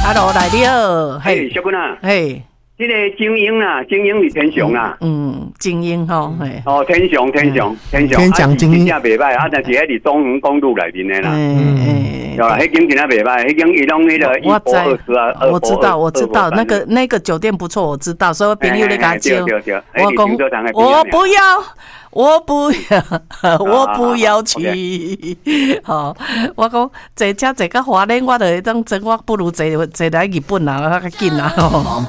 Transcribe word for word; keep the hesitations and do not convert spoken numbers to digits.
Hello， 来你好， 嘿，小君啊， 嘿， 这个精英啊，精英是天祥啊， 嗯，精英吼，嘿， 哦，天祥，天祥，天祥， 天祥精英真正袂歹，啊，但是迄是中横公路内面的啦， 嗯， 对吧？迄间真正袂歹，迄间伊拢迄个一我知波二十啊， 我知道，我知道，那个那个酒店不错，我知道，所以我朋友咧甲招，我讲我不要。我不要，我不要去。好，我讲坐车坐到花莲，我就当真，我不如坐坐来日本啦，较紧啦。